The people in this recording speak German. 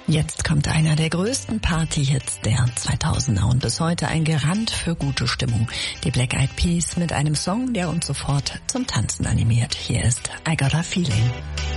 Jetzt kommt einer der größten Party-Hits der 2000er und bis heute ein Garant für gute Stimmung. Die Black Eyed Peas mit einem Song, der uns sofort zum Tanzen animiert. Hier ist I Got a Feeling.